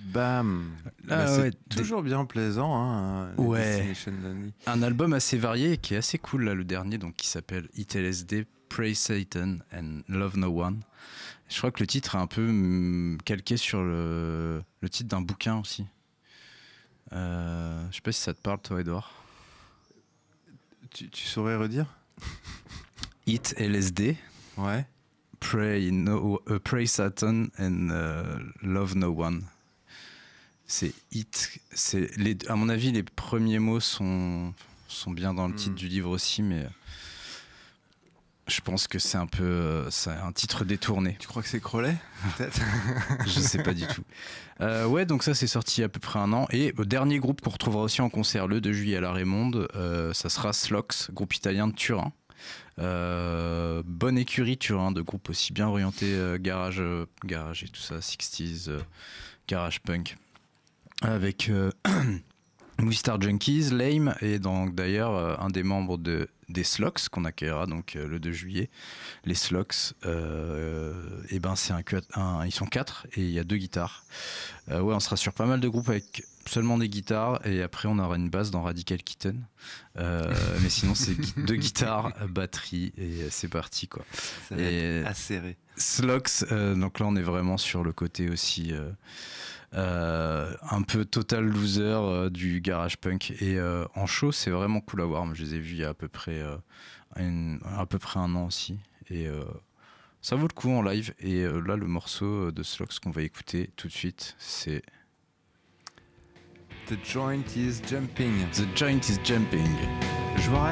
Bam. C'est toujours bien plaisant, hein, les Destination Lonely. Un album assez varié qui est assez cool là, le dernier, donc qui s'appelle Hit LSD, Pray Satan and Love No One. Je crois que le titre est un peu calqué sur le titre d'un bouquin aussi. Je sais pas si ça te parle, toi, Edouard. Tu saurais redire? Hit LSD. Ouais. Pray Satan and Love No One. C'est hit. À mon avis, les premiers mots sont bien dans le titre du livre aussi, mais je pense que c'est un peu c'est un titre détourné. Tu crois que c'est Crowley, peut-être? Je sais pas du tout. Ouais, donc ça c'est sorti il y a à peu près un an. Et le dernier groupe qu'on retrouvera aussi en concert le 2 juillet à la Raymonde, ça sera Slox, groupe italien de Turin. Bonne écurie Turin, de groupe aussi bien orienté garage et tout ça, 60s, garage punk. Avec Movie Star Junkies, Lame et donc d'ailleurs un des membres des Slox qu'on accueillera donc le 2 juillet. Les Slox, et ben c'est ils sont 4 et il y a 2 guitares. Ouais, on sera sur pas mal de groupes avec seulement des guitares et après on aura une basse dans Radical Kitten. Mais sinon c'est 2 guitares, batterie et c'est parti quoi. Ça va être acéré. Slox, donc là on est vraiment sur le côté aussi un peu total loser du garage punk et en show c'est vraiment cool à voir. Moi, je les ai vus il y a à peu près un an aussi et ça vaut le coup en live. Et là le morceau de Slox qu'on va écouter tout de suite, c'est The Joint is Jumping. The Joint is Jumping. Je vois